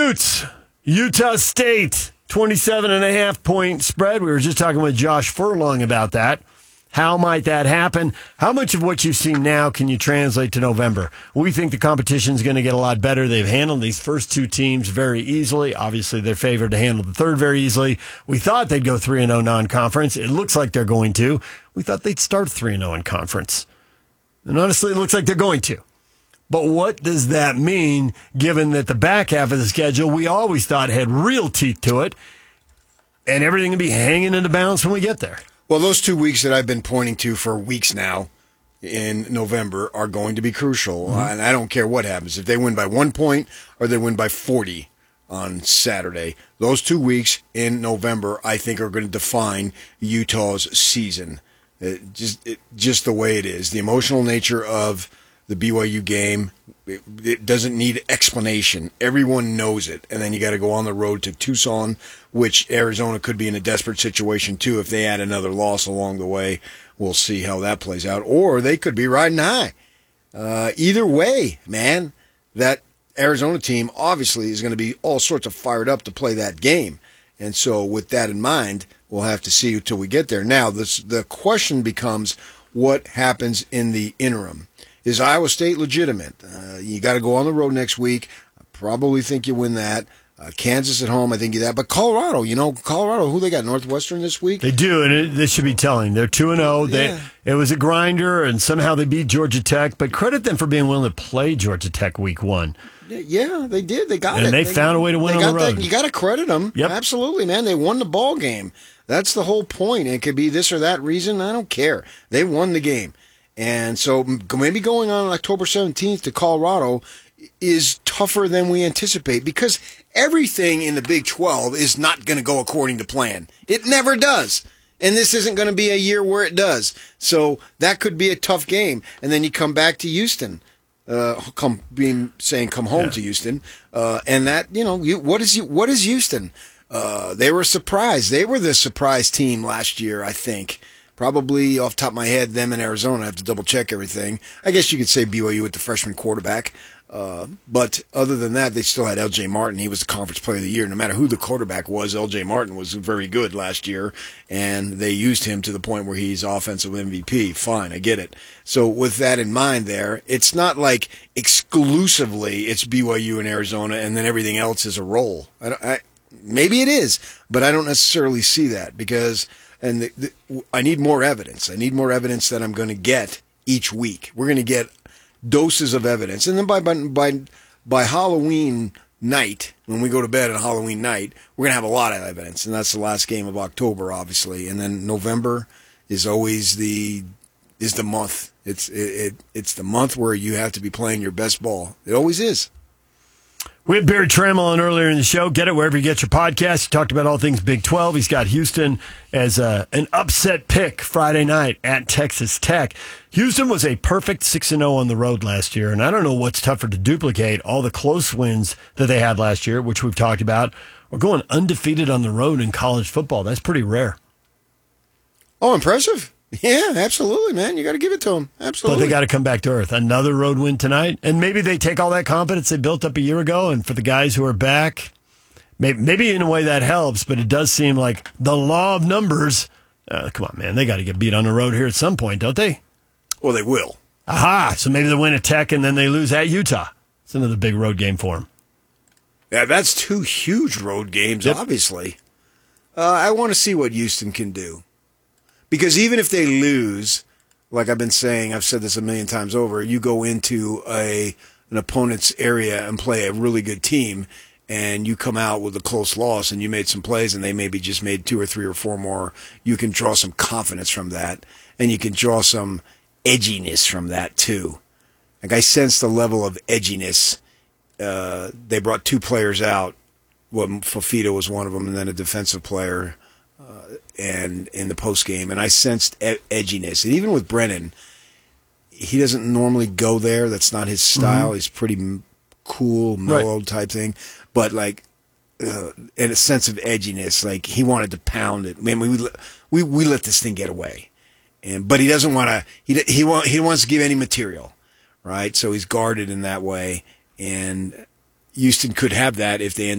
Utes, Utah State, 27.5-point spread. We were just talking with Josh Furlong about that. How might that happen? How much of what you've seen now can you translate to November? We think the competition is going to get a lot better. They've handled these first two teams very easily. Obviously, they're favored to handle the third very easily. We thought they'd go 3-0 non-conference. It looks like they're going to. We thought they'd start 3-0 in conference. And honestly, it looks like they're going to. But what does that mean, given that the back half of the schedule we always thought had real teeth to it, and everything will be hanging into balance when we get there? Well, those 2 weeks that I've been pointing to for weeks now in November are going to be crucial, and I don't care what happens. If they win by 1 point or they win by 40 on Saturday, those 2 weeks in November, I think, are going to define Utah's season. Just the way it is. The emotional nature of the BYU game, it doesn't need explanation. Everyone knows it. And then you got to go on the road to Tucson, which Arizona could be in a desperate situation too if they add another loss along the way. We'll see how that plays out. Or they could be riding high. Either way, man, that Arizona team obviously is going to be all sorts of fired up to play that game. And so with that in mind, we'll have to see until we get there. Now, the question becomes what happens in the interim. Is Iowa State legitimate? You got to go on the road next week. I probably think you win that. Kansas at home, I think you that. But Colorado, Colorado, who they got? Northwestern this week? They do, and this should be telling. They're 2-0. Yeah. It was a grinder, and somehow they beat Georgia Tech. But credit them for being willing to play Georgia Tech week 1. Yeah, they did. They got it. And they found a way to win on the road. You got to credit them. Yep. Absolutely, man. They won the ball game. That's the whole point. It could be this or that reason. I don't care. They won the game. And so maybe going on October 17th to Colorado is tougher than we anticipate because everything in the Big 12 is not going to go according to plan. It never does. And this isn't going to be a year where it does. So that could be a tough game. And then you come back to Houston. Come home to Houston. And that, what is Houston? They were a surprise. They were the surprise team last year, I think. Probably off the top of my head, them in Arizona. I have to double check everything. I guess you could say BYU with the freshman quarterback. But other than that, they still had L.J. Martin. He was the conference player of the year. No matter who the quarterback was, L.J. Martin was very good last year. And they used him to the point where he's offensive MVP. Fine, I get it. So with that in mind there, it's not like exclusively it's BYU in Arizona and then everything else is a roll. Maybe it is, but I don't necessarily see that because... And I need more evidence. I need more evidence that I'm going to get each week. We're going to get doses of evidence. And then by Halloween night, when we go to bed on Halloween night, we're going to have a lot of evidence. And that's the last game of October, obviously. And then November is always the month. It's the month where you have to be playing your best ball. It always is. We had Barry Trammell on earlier in the show. Get it wherever you get your podcast. He talked about all things Big 12. He's got Houston as an upset pick Friday night at Texas Tech. Houston was a perfect 6-0 on the road last year, and I don't know what's tougher to duplicate, all the close wins that they had last year, which we've talked about, or going undefeated on the road in college football. That's pretty rare. Oh, impressive. Yeah, absolutely, man. You got to give it to them. Absolutely. But they got to come back to earth. Another road win tonight. And maybe they take all that confidence they built up a year ago, and for the guys who are back, maybe in a way that helps, but it does seem like the law of numbers. Come on, man. They got to get beat on the road here at some point, don't they? Well, they will. Aha. So maybe they win at Tech, and then they lose at Utah. It's another big road game for them. Yeah, that's 2 huge road games, obviously. I want to see what Houston can do. Because even if they lose, like I've been saying, I've said this a million times over, you go into an opponent's area and play a really good team, and you come out with a close loss, and you made some plays, and they maybe just made 2 or 3 or 4 more. You can draw some confidence from that, and you can draw some edginess from that too. Like I sense the level of edginess. They brought 2 players out. Well, Fafita was one of them, and then a defensive player. And in the post game, and I sensed edginess. And even with Brennan, he doesn't normally go there. That's not his style. He's pretty cool, mellow type thing. But like, in a sense of edginess, like he wanted to pound it. I mean, we let this thing get away, but he doesn't want to. He wants to give any material, right? So he's guarded in that way, and Houston could have that if they end